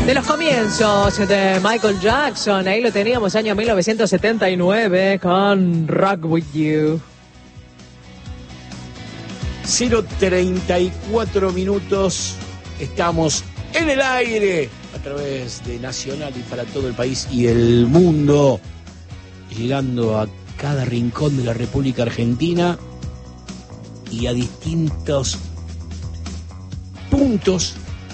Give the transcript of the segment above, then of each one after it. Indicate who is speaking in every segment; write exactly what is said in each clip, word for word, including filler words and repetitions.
Speaker 1: De los comienzos de Michael Jackson, ahí lo teníamos, año mil novecientos setenta y nueve, con Rock With You.
Speaker 2: cero treinta y cuatro minutos, estamos en el aire a través de Nacional y para todo el país y el mundo, llegando a cada rincón de la República Argentina y a distintos puntos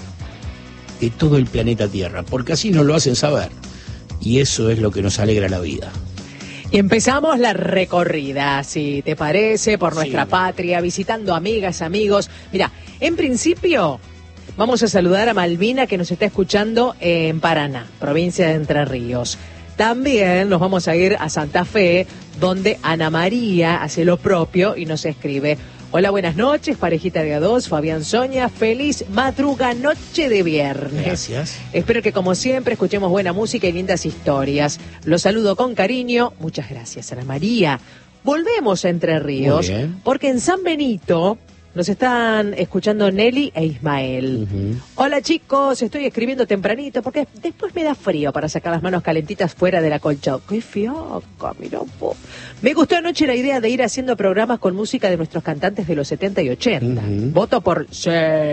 Speaker 2: de todo el planeta Tierra, porque así nos lo hacen saber y eso es lo que nos alegra la vida.
Speaker 1: Y empezamos la recorrida, si te parece, por nuestra sí. patria, visitando amigas, amigos. Mira, en principio vamos a saludar a Malvina, que nos está escuchando en Paraná, provincia de Entre Ríos. También nos vamos a ir a Santa Fe, donde Ana María hace lo propio y nos escribe: hola, buenas noches, parejita de A dos, Fabián, Sonia, feliz madruga noche de viernes.
Speaker 2: Gracias.
Speaker 1: Espero que como siempre escuchemos buena música y lindas historias. Los saludo con cariño. Muchas gracias, Ana María. Volvemos a Entre Ríos, porque en San Benito nos están escuchando Nelly e Ismael. Uh-huh. Hola chicos, estoy escribiendo tempranito porque después me da frío para sacar las manos calentitas fuera de la colcha. ¡Qué fiaca! Mirá, po. Me gustó anoche la idea de ir haciendo programas con música de nuestros cantantes de los setenta y ochenta. Uh-huh. Voto por sí.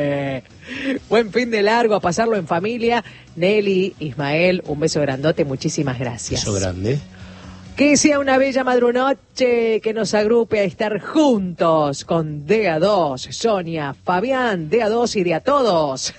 Speaker 1: Buen fin de largo, a pasarlo en familia. Nelly, Ismael, un beso grandote, muchísimas gracias.
Speaker 2: Beso grande.
Speaker 1: Que sea una bella madrunoche que nos agrupe a estar juntos con D A dos, Sonia, Fabián, D A dos y de a todos.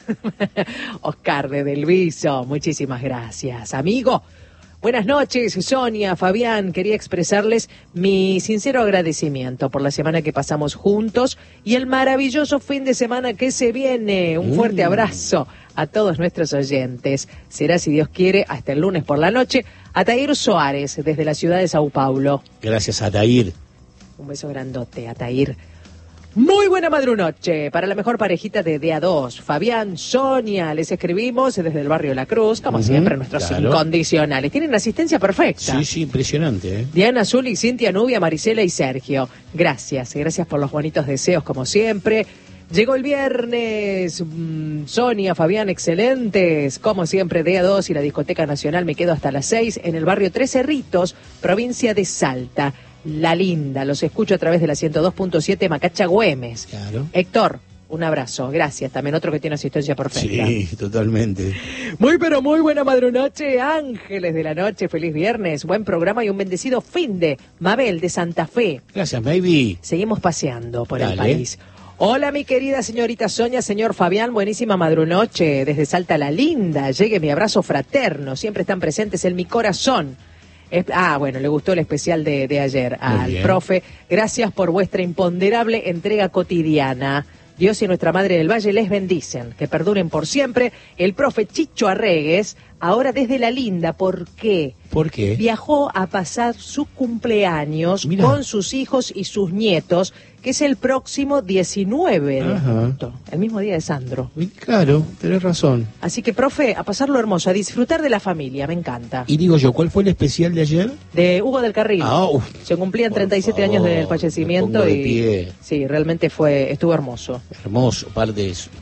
Speaker 1: Oscar de Del Viso, muchísimas gracias. Amigo, buenas noches, Sonia, Fabián, quería expresarles mi sincero agradecimiento por la semana que pasamos juntos y el maravilloso fin de semana que se viene. Un fuerte abrazo a todos nuestros oyentes. Será, si Dios quiere, hasta el lunes por la noche. Atair Soares, desde la ciudad de Sao Paulo.
Speaker 2: Gracias, Atair.
Speaker 1: Un beso grandote, Atair. Muy buena madrunoche para la mejor parejita de D A dos. Fabián, Sonia, les escribimos desde el barrio La Cruz, como uh-huh, siempre, nuestros claro. incondicionales. Tienen asistencia perfecta.
Speaker 2: Sí, sí, impresionante. ¿eh?
Speaker 1: Diana, Zuli, Cintia, Nubia, Marisela y Sergio. Gracias, gracias por los bonitos deseos, como siempre. Llegó el viernes, Sonia, Fabián, excelentes, como siempre, D A dos y la Discoteca Nacional. Me quedo hasta las seis en el barrio Tres Cerritos, provincia de Salta. La Linda, los escucho a través de la ciento dos punto siete Macacha Güemes.
Speaker 2: Claro.
Speaker 1: Héctor, un abrazo, gracias. También otro que tiene asistencia perfecta.
Speaker 2: Sí, totalmente.
Speaker 1: Muy, pero muy buena madrunoche, ángeles de la noche, feliz viernes, buen programa y un bendecido fin de Mabel de Santa Fe.
Speaker 2: Gracias, baby.
Speaker 1: Seguimos paseando por
Speaker 2: Dale.
Speaker 1: el país. Hola, mi querida señorita Sonia, señor Fabián, buenísima madrunoche, desde Salta La Linda, llegue mi abrazo fraterno, siempre están presentes en mi corazón. Es, ah, bueno, le gustó el especial de, de ayer al profe, gracias por vuestra imponderable entrega cotidiana. Dios y nuestra Madre del Valle les bendicen, que perduren por siempre. El profe Chicho Arregues, ahora desde La Linda, ¿por qué?
Speaker 2: ¿Por qué?
Speaker 1: Viajó a pasar su cumpleaños Mirá. con sus hijos y sus nietos, que es el próximo diecinueve de agosto, el mismo día de Sandro.
Speaker 2: Claro, tenés razón.
Speaker 1: Así que, profe, a pasarlo hermoso, a disfrutar de la familia, me encanta.
Speaker 2: Y digo yo, ¿cuál fue el especial de ayer?
Speaker 1: De Hugo del Carril.
Speaker 2: Ah, uf,
Speaker 1: Se cumplían treinta y siete favor, años del fallecimiento
Speaker 2: de
Speaker 1: y
Speaker 2: pie.
Speaker 1: Sí, realmente fue, estuvo hermoso.
Speaker 2: Hermoso, parte de eso.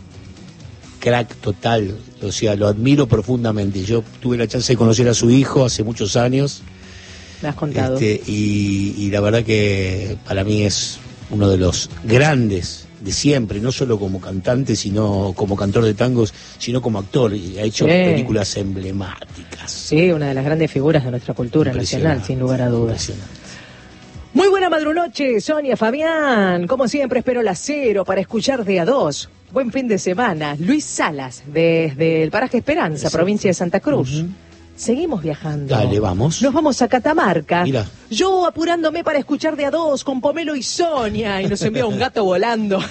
Speaker 2: Crack total, o sea, lo admiro profundamente. Yo tuve la chance de conocer a su hijo hace muchos años.
Speaker 1: Me has contado.
Speaker 2: Este, y, y la verdad que para mí es uno de los grandes de siempre, no solo como cantante, sino como cantor de tangos, sino como actor, y ha hecho sí. películas emblemáticas.
Speaker 1: Sí, una de las grandes figuras de nuestra cultura nacional, sin lugar a dudas. Muy buena madrunoche, Sonia, Fabián, como siempre espero la cero para escuchar de A dos. Buen fin de semana. Luis Salas, desde el paraje Esperanza, Exacto. provincia de Santa Cruz. Uh-huh. Seguimos viajando.
Speaker 2: Dale, vamos.
Speaker 1: Nos vamos a Catamarca.
Speaker 2: Mira.
Speaker 1: Yo apurándome para escuchar de A dos con Pomelo y Sonia. Y nos envía un gato volando.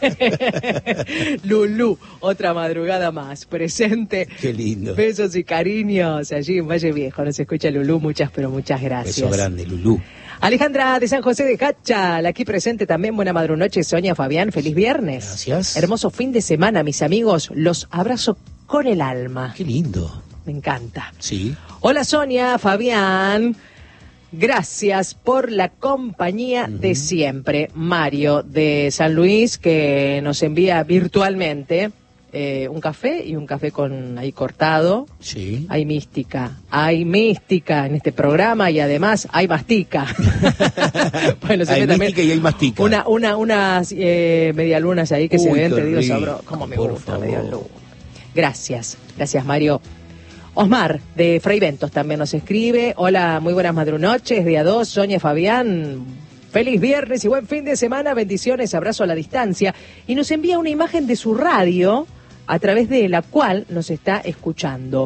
Speaker 1: Lulú, otra madrugada más. Presente.
Speaker 2: Qué lindo.
Speaker 1: Besos y cariños. Allí en Valle Viejo nos escucha Lulú. Muchas, pero muchas gracias.
Speaker 2: Beso grande, Lulú.
Speaker 1: Alejandra de San José de Cachal, aquí presente también. Buena madrunoche, Sonia, Fabián. Feliz viernes.
Speaker 2: Gracias.
Speaker 1: Hermoso fin de semana, mis amigos. Los abrazo con el alma.
Speaker 2: Qué lindo.
Speaker 1: Me encanta.
Speaker 2: Sí.
Speaker 1: Hola, Sonia, Fabián. Gracias por la compañía uh-huh. de siempre. Mario de San Luis, que nos envía virtualmente eh, un café y un café con ahí cortado.
Speaker 2: Sí.
Speaker 1: Hay mística, hay mística en este programa y además hay mastica. Bueno, se
Speaker 2: hay
Speaker 1: ve
Speaker 2: mística y hay mastica.
Speaker 1: Una, una, unas eh, medialunas ahí que
Speaker 2: Uy,
Speaker 1: se ven, te digo,
Speaker 2: rico,
Speaker 1: sabro, cómo me
Speaker 2: por
Speaker 1: gusta
Speaker 2: favor.
Speaker 1: medialuna. Gracias, gracias Mario. Osmar, de Fray Ventos, también nos escribe. Hola, muy buenas madrunoches, día dos, Sonia Fabián. Feliz viernes y buen fin de semana, bendiciones, abrazo a la distancia. Y nos envía una imagen de su radio, a través de la cual nos está escuchando.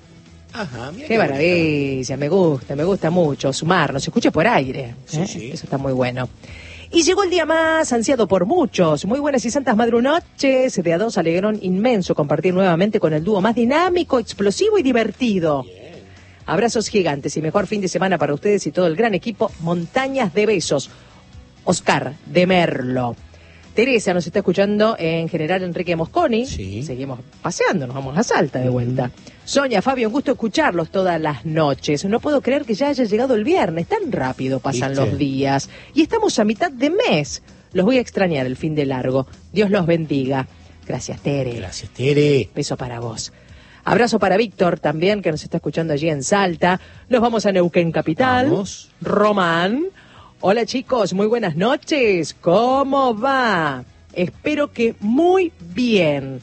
Speaker 2: Ajá, mira
Speaker 1: Qué maravilla, me gusta, me gusta mucho. Sumar, nos escucha por aire.
Speaker 2: Sí,
Speaker 1: ¿eh?
Speaker 2: sí.
Speaker 1: Eso está muy bueno. Y llegó el día más ansiado por muchos. Muy buenas y santas madrunoches. De a dos, alegrón inmenso compartir nuevamente con el dúo más dinámico, explosivo y divertido. Bien. Abrazos gigantes y mejor fin de semana para ustedes y todo el gran equipo. Montañas de besos. Oscar de Merlo. Teresa nos está escuchando en General Enrique Mosconi.
Speaker 2: Sí.
Speaker 1: Seguimos paseando, nos vamos a Salta de vuelta. Mm. Sonia, Fabio, un gusto escucharlos todas las noches. No puedo creer que ya haya llegado el viernes. Tan rápido pasan ¿Viste? Los días. Y estamos a mitad de mes. Los voy a extrañar el fin de largo. Dios los bendiga. Gracias, Tere.
Speaker 2: Gracias, Tere.
Speaker 1: Beso para vos. Abrazo para Víctor también, que nos está escuchando allí en Salta. Nos vamos a Neuquén Capital.
Speaker 2: Vamos.
Speaker 1: Román. Hola chicos, muy buenas noches. ¿Cómo va? Espero que muy bien.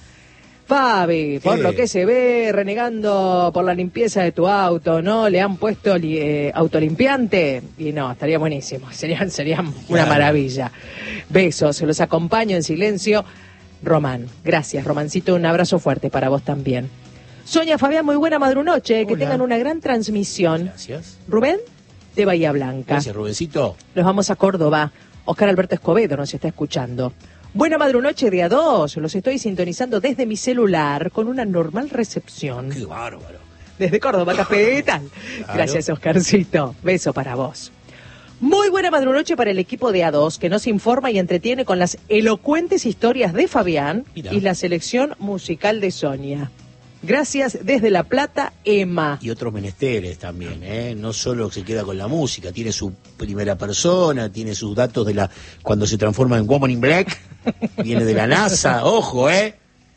Speaker 1: Fabi, por lo que se ve, renegando por la limpieza de tu auto, ¿no? ¿Le han puesto eh, autolimpiante? Y no, estaría buenísimo. Serían, serían una maravilla. Besos, los acompaño en silencio. Román, gracias, Romancito. Un abrazo fuerte para vos también. Sonia, Fabián, muy buena madrunoche. Hola. Que tengan una gran transmisión.
Speaker 2: Gracias.
Speaker 1: Rubén, de Bahía Blanca.
Speaker 2: Gracias, Rubencito.
Speaker 1: Nos vamos a Córdoba. Oscar Alberto Escobedo nos está escuchando. Buena madrunoche día dos. Los estoy sintonizando desde mi celular con una normal recepción.
Speaker 2: Qué bárbaro.
Speaker 1: Desde Córdoba, capital. Claro. Gracias, Oscarcito. Beso para vos. Muy buena madrunoche para el equipo de A dos, que nos informa y entretiene con las elocuentes historias de Fabián. Mirá. Y la selección musical de Sonia. Gracias desde La Plata, Emma.
Speaker 2: Y otros menesteres también, ¿eh? No solo se queda con la música, tiene su primera persona, tiene sus datos de la cuando se transforma en Woman in Black, viene de la NASA, ojo, ¿eh?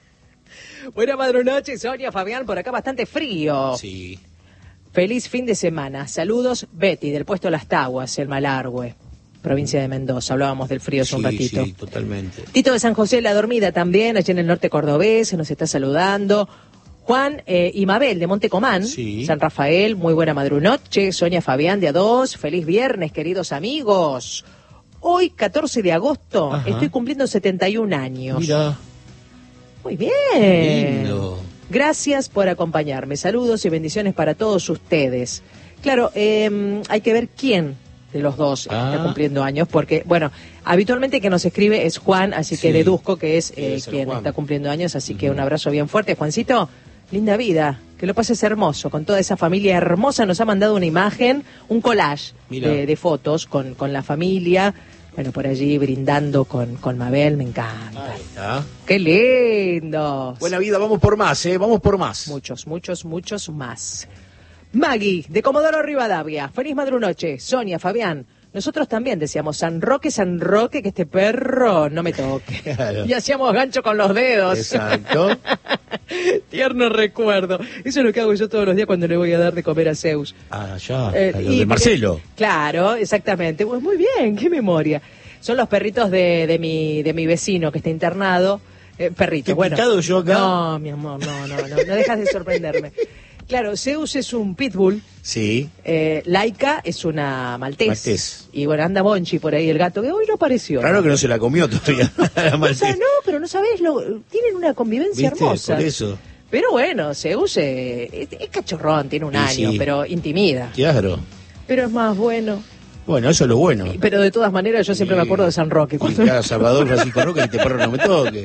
Speaker 1: Buena madrunoche, Sonia, Fabián, por acá bastante frío.
Speaker 2: Sí.
Speaker 1: Feliz fin de semana. Saludos, Betty, del puesto Las Taguas, el Malargüe, provincia de Mendoza. Hablábamos del frío hace
Speaker 2: sí,
Speaker 1: un ratito.
Speaker 2: Sí, totalmente.
Speaker 1: Tito de San José, La Dormida también, allí en el norte cordobés, nos está saludando. Juan eh, y Mabel de Montecomán, sí. San Rafael, muy buena madrunoche. Sonia, Fabián de A dos, feliz viernes, queridos amigos. Hoy, catorce de agosto, Ajá. estoy cumpliendo setenta y un años.
Speaker 2: Mira.
Speaker 1: Muy bien.
Speaker 2: Lindo.
Speaker 1: Gracias por acompañarme. Saludos y bendiciones para todos ustedes. Claro, eh, hay que ver quién de los dos ah. está cumpliendo años, porque, bueno, habitualmente que nos escribe es Juan, así que sí. deduzco que es eh, quien Juan. está cumpliendo años, así uh-huh. que un abrazo bien fuerte. Juancito, linda vida, que lo pases hermoso, con toda esa familia hermosa. Nos ha mandado una imagen, un collage de, de fotos con, con la familia, bueno, por allí brindando con, con Mabel, me encanta.
Speaker 2: Ahí está.
Speaker 1: ¡Qué lindo!
Speaker 2: Buena vida, vamos por más, ¿eh? Vamos por más.
Speaker 1: Muchos, muchos, muchos más. Maggie, de Comodoro Rivadavia, feliz madrunoche. Sonia, Fabián, nosotros también decíamos, San Roque, San Roque, que este perro no me toque. Claro. Y hacíamos gancho con los dedos.
Speaker 2: Exacto.
Speaker 1: Tierno recuerdo. Eso es lo que hago yo todos los días cuando le voy a dar de comer a Zeus.
Speaker 2: Ah, ya, eh, lo y, de Marcelo.
Speaker 1: Eh, claro, exactamente. Pues muy bien, qué memoria. Son los perritos de, de, mi, de mi vecino que está internado. Eh, perrito, bueno.
Speaker 2: ¿Pintado yo acá?
Speaker 1: No, mi amor, no, no, no, no dejas de sorprenderme. Claro, Zeus es un pitbull.
Speaker 2: Sí.
Speaker 1: Eh, Laika es una maltés.
Speaker 2: Maltés.
Speaker 1: Y bueno, anda Bonchi por ahí, el gato, que hoy no apareció.
Speaker 2: Raro que no se la comió todavía. La
Speaker 1: o sea, no, pero no sabés, lo, tienen una convivencia
Speaker 2: ¿Viste?
Speaker 1: hermosa.
Speaker 2: Por eso.
Speaker 1: Pero bueno, Zeus es, es, es cachorrón, tiene un sí, año, sí. pero intimida.
Speaker 2: Claro.
Speaker 1: Pero es más bueno.
Speaker 2: Bueno, eso es lo bueno.
Speaker 1: Y, pero de todas maneras, yo siempre y, me acuerdo de San Roque.
Speaker 2: Cuando... Cada Salvador Francisco Roque, este perro no me toque.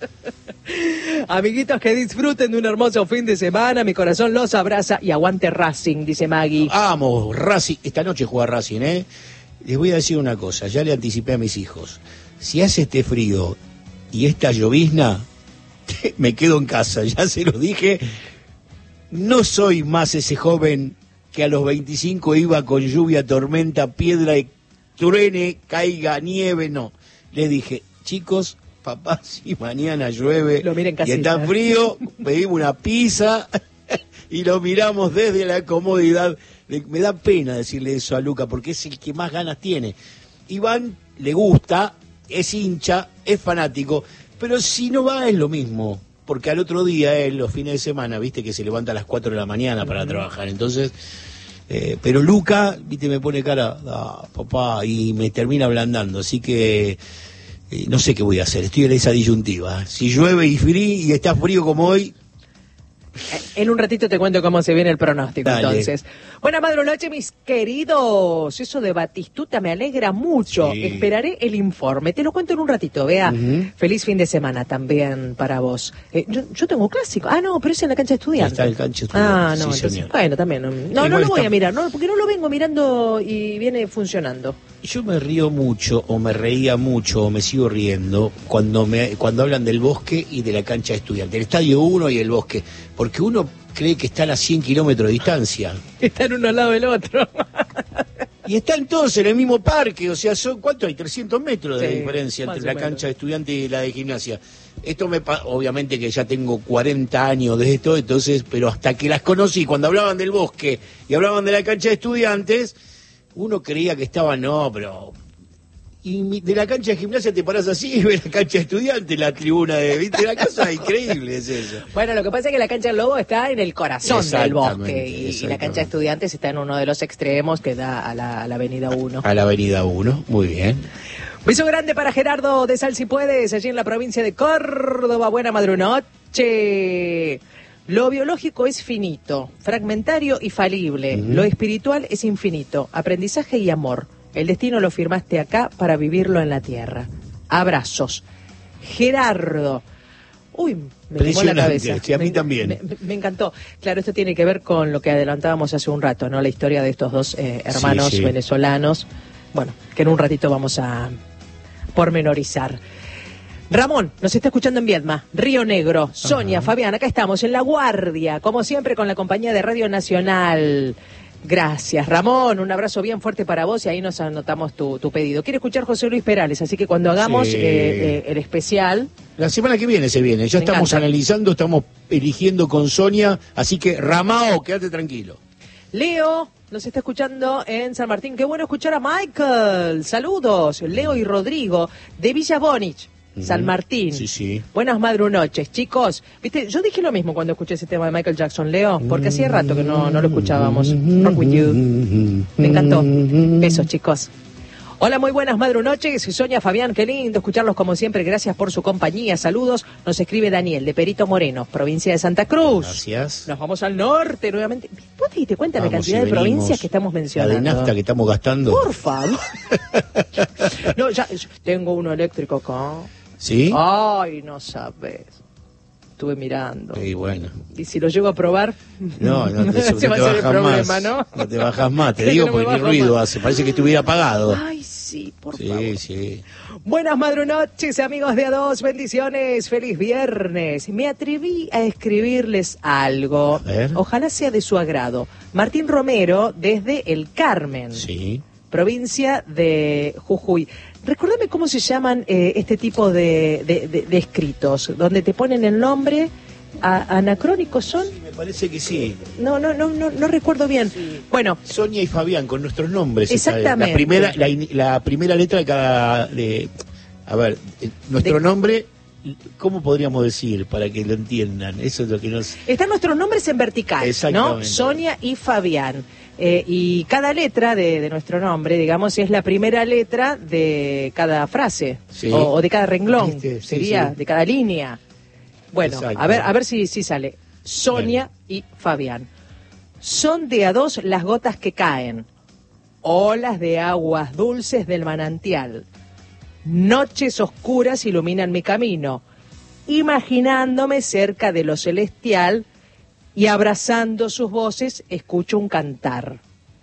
Speaker 1: Amiguitos, que disfruten de un hermoso fin de semana. Mi corazón los abraza y aguante Racing, dice Maggie.
Speaker 2: Vamos, Racing. Esta noche juega Racing, ¿eh? Les voy a decir una cosa, ya le anticipé a mis hijos. Si hace este frío y esta llovizna, me quedo en casa, ya se los dije. No soy más ese joven que a los veinticinco iba con lluvia, tormenta, piedra, truene, caiga, nieve, no. Les dije, chicos, papá, si mañana llueve
Speaker 1: lo miren
Speaker 2: y está frío, pedimos una pizza y lo miramos desde la comodidad. Me da pena decirle eso a Luca porque es el que más ganas tiene. Iván le gusta, es hincha, es fanático, pero si no va es lo mismo, porque al otro día él, los fines de semana, viste que se levanta a las cuatro de la mañana para uh-huh. trabajar, entonces, eh, pero Luca, viste, me pone cara, ah, papá, y me termina ablandando, así que eh, no sé qué voy a hacer, estoy en esa disyuntiva, si llueve y frío y está frío como hoy.
Speaker 1: En un ratito te cuento cómo se viene el pronóstico. Dale. Entonces. Buenas madrunoche, mis queridos. Eso de Batistuta me alegra mucho. Sí. Esperaré el informe. Te lo cuento en un ratito, vea. Uh-huh. Feliz fin de semana también para vos. Eh, yo, yo tengo clásico. Ah, no, pero es en la cancha de estudiantes.
Speaker 2: Está en la cancha de estudiantes.
Speaker 1: Ah, no, sí, entonces, bueno, también. No, no, no lo voy está... a mirar, no, porque no lo vengo mirando y viene funcionando.
Speaker 2: Yo me río mucho, o me reía mucho, o me sigo riendo, cuando me cuando hablan del bosque y de la cancha de estudiantes. El estadio uno y el bosque. Porque uno cree que están a cien kilómetros de distancia.
Speaker 1: Están uno al lado del otro.
Speaker 2: Y están todos en el mismo parque, o sea, son ¿cuánto hay? trescientos metros de sí, diferencia entre la cancha de estudiantes y la de gimnasia. Esto me pa- obviamente que ya tengo cuarenta años de esto, entonces, pero hasta que las conocí, cuando hablaban del bosque y hablaban de la cancha de estudiantes, uno creía que estaba, no, pero... Y de la cancha de gimnasia te parás así y ves la cancha de estudiantes, la tribuna de, ¿viste? La cosa increíble es eso.
Speaker 1: Bueno, lo que pasa es que la cancha del Lobo está en el corazón del bosque y, y la cancha de estudiantes está en uno de los extremos que da a la, a la avenida uno.
Speaker 2: A la avenida uno, muy bien.
Speaker 1: Beso grande para Gerardo de Sal Si Puedes, allí en la provincia de Córdoba. Buena madrunoche. Lo biológico es finito, fragmentario y falible. Uh-huh. Lo espiritual es infinito, aprendizaje y amor. El destino lo firmaste acá para vivirlo en la tierra. Abrazos. Gerardo. Uy, me quemó la cabeza.
Speaker 2: Sí, a mí
Speaker 1: me,
Speaker 2: también.
Speaker 1: Me, me encantó. Claro, esto tiene que ver con lo que adelantábamos hace un rato, ¿no? La historia de estos dos eh, hermanos sí, sí. venezolanos. Bueno, que en un ratito vamos a pormenorizar. Ramón, nos está escuchando en Viedma, Río Negro. Sonia, ajá. Fabián, acá estamos en La Guardia, como siempre con la compañía de Radio Nacional. Gracias, Ramón, un abrazo bien fuerte para vos y ahí nos anotamos tu, tu pedido. Quiere escuchar José Luis Perales, así que cuando hagamos sí. eh, eh, el especial...
Speaker 2: La semana que viene se viene, ya Me estamos encanta. analizando, estamos eligiendo con Sonia, así que Ramao, quédate tranquilo.
Speaker 1: Leo nos está escuchando en San Martín, qué bueno escuchar a Michael, saludos, Leo y Rodrigo de Villa Bonich. San Martín.
Speaker 2: Sí, sí.
Speaker 1: Buenas madrunoches, chicos. Viste, yo dije lo mismo cuando escuché ese tema de Michael Jackson, Leo, porque hacía rato que no, no lo escuchábamos. Rock with you. Me encantó. Besos, chicos. Hola, muy buenas madrunoches. Sonia, Fabián, qué lindo escucharlos como siempre. Gracias por su compañía. Saludos. Nos escribe Daniel de Perito Moreno, provincia de Santa Cruz.
Speaker 2: Gracias.
Speaker 1: Nos vamos al norte nuevamente. ¿Vos te diste cuenta de la cantidad de provincias que estamos mencionando?
Speaker 2: La de nafta que estamos gastando.
Speaker 1: Por favor. No, ya, tengo uno eléctrico acá.
Speaker 2: ¿Sí?
Speaker 1: Ay, no sabes. Estuve mirando.
Speaker 2: Y bueno.
Speaker 1: ¿Y si lo llego a probar?
Speaker 2: No, no te,
Speaker 1: se
Speaker 2: no te
Speaker 1: va a ser el problema,
Speaker 2: más.
Speaker 1: ¿no?
Speaker 2: No te bajas más, te digo, no porque qué ruido más. hace. Parece que estuviera apagado.
Speaker 1: Ay, sí, por
Speaker 2: sí,
Speaker 1: favor.
Speaker 2: Sí, sí.
Speaker 1: Buenas madrunoches, amigos de A dos. Bendiciones. Feliz viernes. Me atreví a escribirles algo.
Speaker 2: A ver.
Speaker 1: Ojalá sea de su agrado. Martín Romero, desde El Carmen.
Speaker 2: Sí.
Speaker 1: Provincia de Jujuy. Recordame cómo se llaman eh, este tipo de, de, de, de escritos, donde te ponen el nombre, a, anacrónicos son.
Speaker 2: Sí, me parece que sí.
Speaker 1: No, no, no, no, no recuerdo bien. Sí. Bueno.
Speaker 2: Sonia y Fabián con nuestros nombres.
Speaker 1: Exactamente.
Speaker 2: La primera, la, la primera letra de cada, de, a ver, nuestro de, nombre. ¿Cómo podríamos decir para que lo entiendan? Eso es lo que nos...
Speaker 1: Están nuestros nombres en vertical, ¿no? Sonia y Fabián. Eh, y cada letra de, de nuestro nombre, digamos, es la primera letra de cada frase, sí. o, o de cada renglón, este, sería, sí, sí. de cada línea. Bueno, Exacto. a ver, a ver si, si sale. Sonia Bien. y Fabián. Son de a dos las gotas que caen, olas de aguas dulces del manantial. Noches oscuras iluminan mi camino, imaginándome cerca de lo celestial y abrazando sus voces escucho un cantar.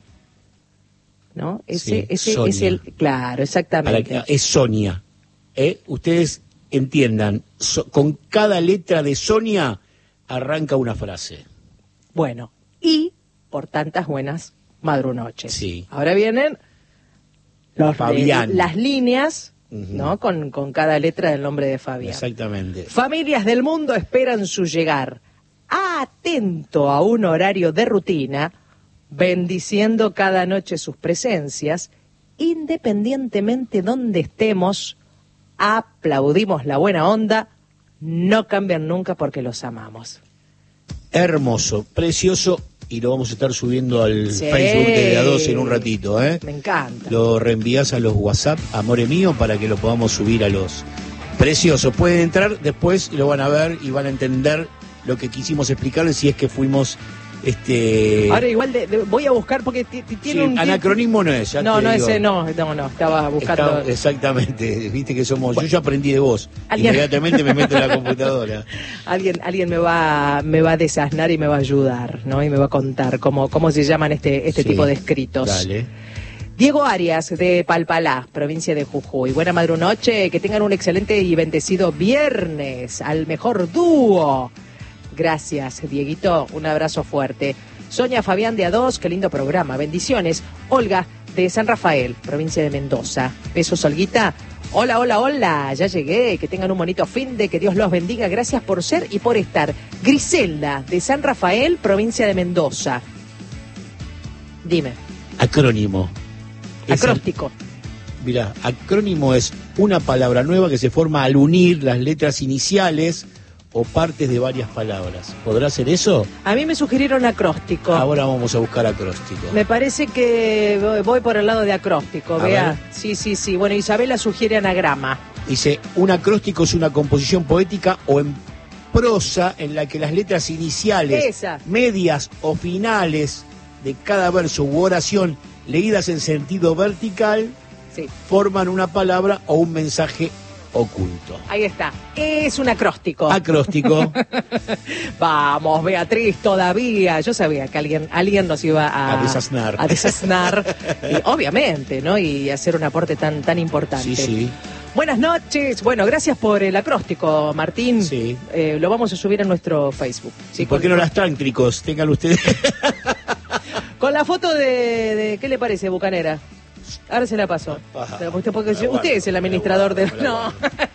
Speaker 1: ¿No? Ese,
Speaker 2: sí,
Speaker 1: ese
Speaker 2: Sonia.
Speaker 1: es el... Claro, exactamente.
Speaker 2: Que, es Sonia. ¿eh? Ustedes entiendan, so, con cada letra de Sonia arranca una frase.
Speaker 1: Bueno, y por tantas buenas madrunoches.
Speaker 2: Sí.
Speaker 1: Ahora vienen los,
Speaker 2: Fabián.
Speaker 1: De, las líneas uh-huh. ¿no? Con, con cada letra del nombre de Fabián.
Speaker 2: Exactamente.
Speaker 1: Familias del mundo esperan su llegar. Atento a un horario de rutina, bendiciendo cada noche sus presencias, independientemente donde estemos, aplaudimos la buena onda, no cambian nunca porque los amamos.
Speaker 2: Hermoso, precioso, y lo vamos a estar subiendo al sí. Facebook de A dos en un ratito, ¿eh?
Speaker 1: Me encanta.
Speaker 2: Lo reenvías a los WhatsApp, amore mío, para que lo podamos subir a los... Precioso, pueden entrar, después lo van a ver y van a entender lo que quisimos explicarles, si es que fuimos... Este...
Speaker 1: Ahora igual de, de, voy a buscar porque tiene
Speaker 2: sí,
Speaker 1: un...
Speaker 2: Anacronismo no es, ya
Speaker 1: No,
Speaker 2: te
Speaker 1: no,
Speaker 2: digo.
Speaker 1: ese no, no, no, estaba buscando...
Speaker 2: Está, exactamente, viste que somos... Bueno, yo ya aprendí de vos,
Speaker 1: ¿alguien...
Speaker 2: inmediatamente me meto en la computadora.
Speaker 1: Alguien alguien me va me va a desasnar y me va a ayudar, ¿no? Y me va a contar cómo, cómo se llaman este, este sí, tipo de escritos.
Speaker 2: Dale.
Speaker 1: Diego Arias, de Palpalá, provincia de Jujuy. Buena madrunoche, que tengan un excelente y bendecido viernes, al mejor dúo. Gracias, Dieguito, un abrazo fuerte. Sonia Fabián de A dos, qué lindo programa, bendiciones. Olga, de San Rafael, provincia de Mendoza. Besos, Olguita. Hola, hola, hola, ya llegué, que tengan un bonito fin de, que Dios los bendiga, gracias por ser y por estar. Griselda, de San Rafael, provincia de Mendoza. Dime.
Speaker 2: Acrónimo.
Speaker 1: Acróstico.
Speaker 2: Mira, acrónimo es una palabra nueva que se forma al unir las letras iniciales o partes de varias palabras. ¿Podrá ser eso?
Speaker 1: A mí me sugirieron acróstico.
Speaker 2: Ahora vamos a buscar acróstico.
Speaker 1: Me parece que voy por el lado de acróstico,
Speaker 2: a
Speaker 1: vea.
Speaker 2: Ver.
Speaker 1: Sí, sí, sí. Bueno, Isabela sugiere anagrama.
Speaker 2: Dice, un acróstico es una composición poética o en prosa en la que las letras iniciales,
Speaker 1: Esa.
Speaker 2: medias o finales de cada verso u oración leídas en sentido vertical
Speaker 1: sí.
Speaker 2: forman una palabra o un mensaje oculto.
Speaker 1: Ahí está. Es un acróstico.
Speaker 2: Acróstico.
Speaker 1: Vamos, Beatriz, todavía. Yo sabía que alguien, alguien nos iba a...
Speaker 2: A desasnar.
Speaker 1: A desasnar. Y, obviamente, ¿no? Y hacer un aporte tan, tan importante.
Speaker 2: Sí, sí.
Speaker 1: Buenas noches. Bueno, gracias por el acróstico, Martín.
Speaker 2: Sí.
Speaker 1: Eh, lo vamos a subir a nuestro Facebook.
Speaker 2: ¿Sí? ¿Por qué no las trántricos? Tengan ustedes.
Speaker 1: Con la foto de, de... ¿Qué le parece, Bucanera? Ahora se la paso.
Speaker 2: Ajá,
Speaker 1: usted, porque usted guardo, es el administrador del... No.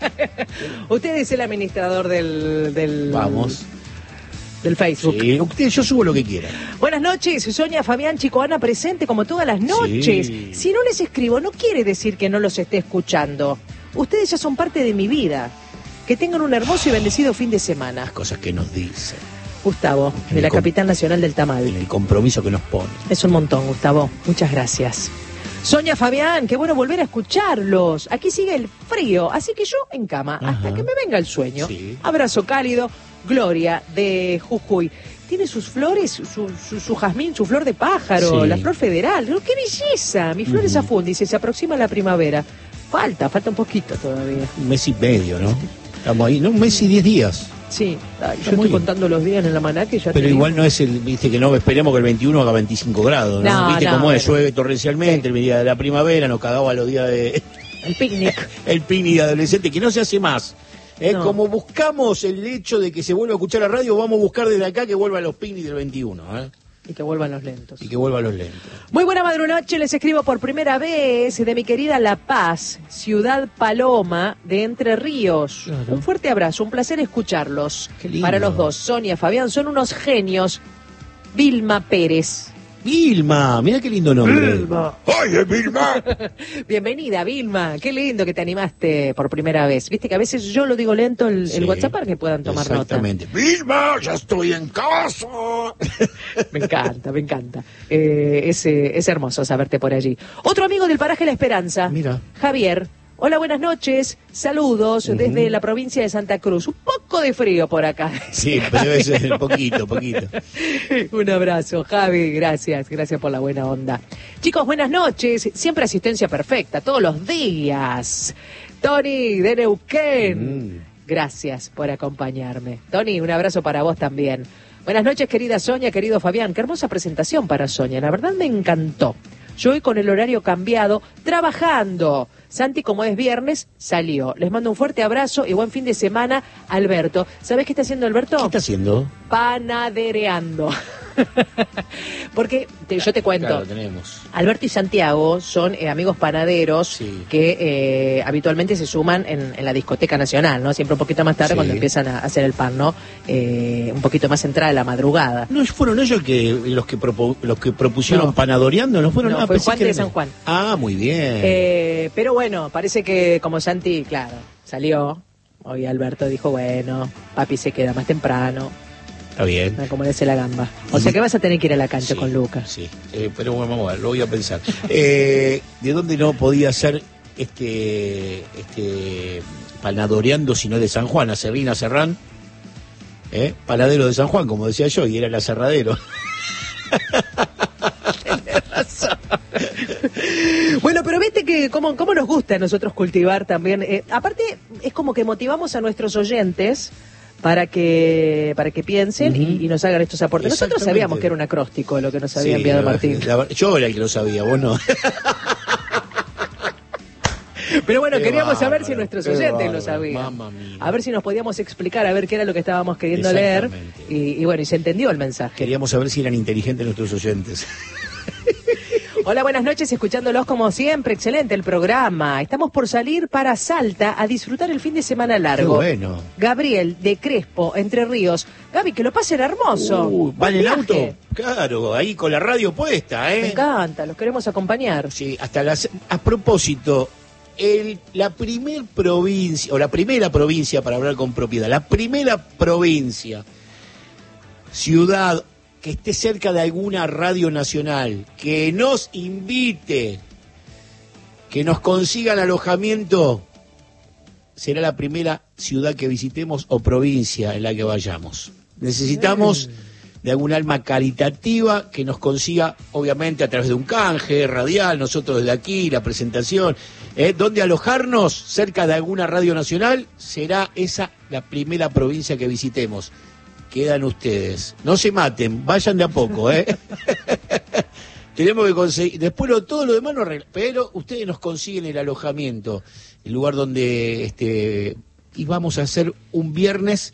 Speaker 1: Usted es el administrador del... del
Speaker 2: Vamos.
Speaker 1: Del Facebook.
Speaker 2: Sí, usted, yo subo lo que quiera.
Speaker 1: Buenas noches, Sonia, Fabián, Chico, Ana, presente como todas las noches.
Speaker 2: Sí.
Speaker 1: Si no les escribo, no quiere decir que no los esté escuchando. Ustedes ya son parte de mi vida. Que tengan un hermoso y bendecido fin de semana.
Speaker 2: Las cosas que nos dicen.
Speaker 1: Gustavo, de la capital nacional del tamal.
Speaker 2: En el compromiso que nos pone.
Speaker 1: Es un montón, Gustavo. Muchas gracias. Sonia, Fabián, qué bueno volver a escucharlos. Aquí sigue el frío, así que yo en cama, Ajá. hasta que me venga el sueño.
Speaker 2: Sí.
Speaker 1: Abrazo cálido. Gloria, de Jujuy. Tiene sus flores, su, su, su jazmín, su flor de pájaro, sí. la flor federal. ¡Qué belleza! Mi flor es uh-huh. afún, dice, se aproxima la primavera. Falta, falta un poquito todavía.
Speaker 2: Un mes y medio, ¿no? Estamos ahí, ¿no? Un mes y diez días.
Speaker 1: Sí, ay, yo estoy bien. contando los días en el almanaque. Ya
Speaker 2: Pero igual digo. No es el, viste que no esperemos que el veintiuno haga veinticinco grados, ¿no?
Speaker 1: no
Speaker 2: Viste
Speaker 1: no,
Speaker 2: cómo
Speaker 1: bueno.
Speaker 2: es, llueve torrencialmente, sí. el día de la primavera, nos cagaba los días de...
Speaker 1: El picnic.
Speaker 2: El picnic de adolescente, que no se hace más. Eh,
Speaker 1: no.
Speaker 2: Como buscamos el hecho de que se vuelva a escuchar la radio, vamos a buscar desde acá que vuelvan los picnics del veintiuno, ¿eh?
Speaker 1: Y que vuelvan los lentos.
Speaker 2: Y que vuelvan los lentos.
Speaker 1: Muy buena madrunoche, les escribo por primera vez de mi querida La Paz, ciudad Paloma de Entre Ríos. Claro. Un fuerte abrazo, un placer escucharlos.
Speaker 2: Qué lindo.
Speaker 1: Para los dos, Sonia, Fabián, son unos genios. Vilma Pérez.
Speaker 2: Vilma, mira qué lindo nombre.
Speaker 3: Vilma. Oye, Vilma.
Speaker 1: Bienvenida, Vilma. Qué lindo que te animaste por primera vez. Viste que a veces yo lo digo lento el, sí, el WhatsApp para que puedan tomar
Speaker 2: exactamente.
Speaker 1: nota.
Speaker 3: Vilma, ya estoy en casa.
Speaker 1: Me encanta, me encanta. Eh, es, es hermoso saberte por allí. Otro amigo del paraje La Esperanza.
Speaker 2: Mira.
Speaker 1: Javier. Hola, buenas noches. Saludos uh-huh. desde la provincia de Santa Cruz. Un poco de frío por acá.
Speaker 2: Sí, pero es un poquito, poquito.
Speaker 1: Un abrazo, Javi. Gracias, gracias por la buena onda. Chicos, buenas noches. Siempre asistencia perfecta, todos los días. Tony de Neuquén. Mm. Gracias por acompañarme. Tony, un abrazo para vos también. Buenas noches, querida Sonia, querido Fabián. Qué hermosa presentación para Sonia. La verdad me encantó. Yo hoy con el horario cambiado, trabajando. Santi, como es viernes, salió. Les mando un fuerte abrazo y buen fin de semana, Alberto. ¿Sabés qué está haciendo Alberto?
Speaker 2: ¿Qué está haciendo?
Speaker 1: Panadereando. Porque te, yo te cuento,
Speaker 2: claro, tenemos.
Speaker 1: Alberto y Santiago son eh, amigos panaderos sí. que eh, habitualmente se suman en, en la discoteca nacional, ¿no? Siempre un poquito más tarde sí. cuando empiezan a hacer el pan, ¿no? Eh, un poquito más entrada de la madrugada.
Speaker 2: ¿No fueron ellos que los que propo, los que propusieron no. Panadoreando? ¿No fueron?
Speaker 1: No,
Speaker 2: ah,
Speaker 1: fue Juan de
Speaker 2: que...
Speaker 1: San Juan.
Speaker 2: Ah, muy bien.
Speaker 1: Eh, pero bueno, parece que como Santi, claro, salió, hoy Alberto dijo, bueno, papi se queda más temprano.
Speaker 2: Está bien.
Speaker 1: Como le hace la gamba. O sea que vas a tener que ir a la cancha sí, con Lucas.
Speaker 2: Sí, eh, pero bueno, vamos a ver, lo voy a pensar. eh, ¿De dónde no podía ser este este panadoreando si no de San Juan? Acerrín, Serrán, ¿eh? Panadero de San Juan, como decía yo, y era el aserradero.
Speaker 1: Tenés razón. Bueno, pero viste que cómo, cómo nos gusta a nosotros cultivar también. Eh, aparte, es como que motivamos a nuestros oyentes para que para que piensen uh-huh. y, y nos hagan estos aportes. Nosotros sabíamos que era un acróstico lo que nos había sí, enviado la, Martín.
Speaker 2: La, yo era el que lo sabía, vos no.
Speaker 1: Pero bueno, qué queríamos bárbaro, saber si nuestros oyentes bárbaro, lo sabían. A ver si nos podíamos explicar, a ver qué era lo que estábamos queriendo leer. Y, y bueno, y se entendió el mensaje.
Speaker 2: Queríamos saber si eran inteligentes nuestros oyentes.
Speaker 1: Hola, buenas noches, escuchándolos como siempre, excelente el programa. Estamos por salir para Salta a disfrutar el fin de semana largo.
Speaker 2: Qué bueno.
Speaker 1: Gabriel, de Crespo, Entre Ríos. Gaby, que lo pasen hermoso.
Speaker 2: Uh, ¿Van en auto? Claro, ahí con la radio puesta, ¿eh?
Speaker 1: Me encanta, los queremos acompañar.
Speaker 2: Sí, hasta las... A propósito, el, la primer provincia, o la primera provincia, para hablar con propiedad, la primera provincia, ciudad... que esté cerca de alguna radio nacional, que nos invite, que nos consigan alojamiento, será la primera ciudad que visitemos o provincia en la que vayamos. Necesitamos mm. de algún alma caritativa que nos consiga, obviamente, a través de un canje radial, nosotros desde aquí, la presentación, ¿eh? Donde alojarnos cerca de alguna radio nacional, será esa la primera provincia que visitemos. Quedan ustedes. No se maten, vayan de a poco, ¿eh? Tenemos que conseguir. Después lo, todo lo demás no arregla. Pero ustedes nos consiguen el alojamiento, el lugar donde este y vamos a hacer un viernes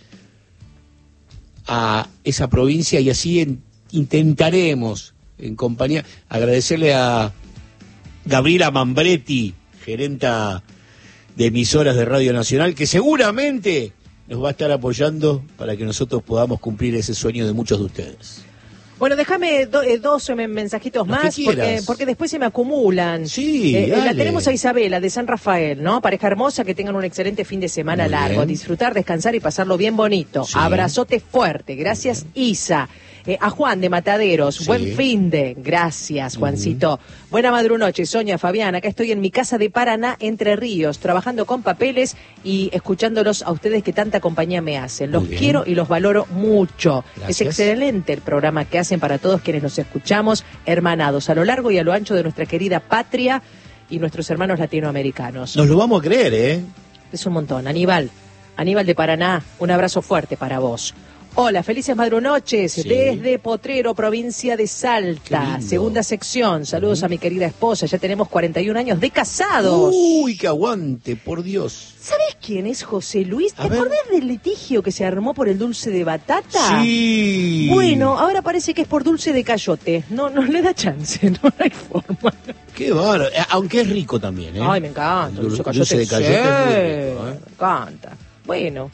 Speaker 2: a esa provincia y así en, intentaremos, en compañía, agradecerle a Gabriela Mambretti, gerenta de emisoras de Radio Nacional, que seguramente nos va a estar apoyando para que nosotros podamos cumplir ese sueño de muchos de ustedes.
Speaker 1: Bueno, déjame do, eh, dos mensajitos
Speaker 2: Los
Speaker 1: más, porque, porque después se me acumulan.
Speaker 2: Sí,
Speaker 1: eh,
Speaker 2: dale.
Speaker 1: La tenemos a Isabela, de San Rafael, ¿no? Pareja hermosa, que tengan un excelente fin de semana Muy largo. Bien. Disfrutar, descansar y pasarlo bien bonito. Sí. Abrazote fuerte. Gracias, Isa. Eh, a Juan de Mataderos, sí. Buen fin de, gracias Juancito. Uh-huh. Buena madrunoche, Sonia, Fabián, acá estoy en mi casa de Paraná, Entre Ríos, trabajando con papeles y escuchándolos a ustedes que tanta compañía me hacen. Los quiero y los valoro mucho. Gracias. Es excelente el programa que hacen para todos quienes nos escuchamos, hermanados a lo largo y a lo ancho de nuestra querida patria y nuestros hermanos latinoamericanos.
Speaker 2: Nos lo vamos a creer, ¿eh?
Speaker 1: Es un montón. Aníbal, Aníbal de Paraná, un abrazo fuerte para vos. Hola, felices madrunoches, sí. Desde Potrero, provincia de Salta, segunda sección. Saludos uh-huh. a mi querida esposa, ya tenemos cuarenta y un años de casados.
Speaker 2: Uy, que aguante, por Dios.
Speaker 1: ¿Sabés quién es José Luis? ¿Te acordás del litigio que se armó por el dulce de batata?
Speaker 2: Sí.
Speaker 1: Bueno, ahora parece que es por dulce de cayote. No, no le da chance, no hay forma.
Speaker 2: Qué bárbaro, aunque es rico también, ¿eh?
Speaker 1: Ay, me encanta,
Speaker 2: el dulce, dulce de cayote
Speaker 1: sí,
Speaker 2: es muy rico, ¿eh?
Speaker 1: Me encanta. Bueno.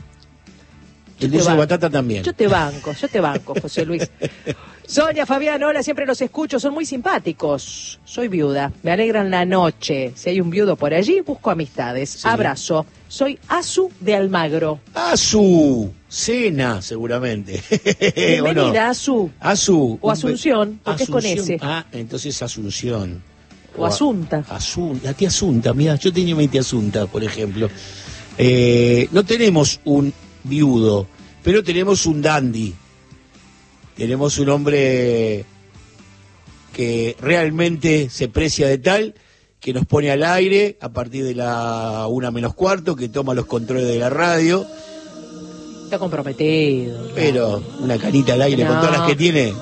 Speaker 2: El dulce de batata también.
Speaker 1: Yo te banco, yo te banco, José Luis. Sonia, Fabián, hola, siempre los escucho, son muy simpáticos. Soy viuda, me alegran la noche. Si hay un viudo por allí, busco amistades. Sí. Abrazo. Soy Azu de Almagro.
Speaker 2: Azu, cena, seguramente.
Speaker 1: Bienvenida, ¿no? Azu.
Speaker 2: Azu.
Speaker 1: O Asunción, porque Asunción. Es con S.
Speaker 2: Ah, entonces Asunción.
Speaker 1: O, o Asunta.
Speaker 2: Asunta, la tía Asunta, mira, yo tenía mi tía Asunta, por ejemplo. Eh, no tenemos un viudo, pero tenemos un dandy, tenemos un hombre que realmente se precia de tal, que nos pone al aire a partir de la una menos cuarto, que toma los controles de la radio.
Speaker 1: Está comprometido.
Speaker 2: Pero claro. Una canita al aire no. Con todas las que tiene.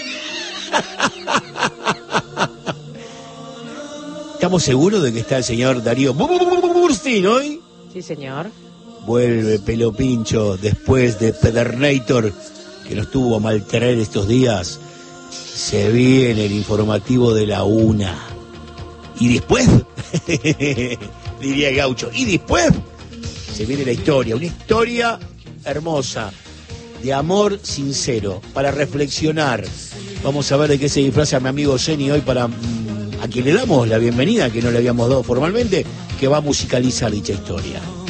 Speaker 2: ¿Estamos seguros de que está el señor Darío Burstein hoy?
Speaker 1: Sí, señor.
Speaker 2: Vuelve Pelo Pincho después de Pedernator, que nos tuvo a maltraer estos días. se viene el informativo de la una. Y después, diría Gaucho, y después se viene la historia, una historia hermosa, de amor sincero, para reflexionar. Vamos a ver de qué se disfraza mi amigo Zeni hoy, para a quien le damos la bienvenida, que no le habíamos dado formalmente, que va a musicalizar dicha historia.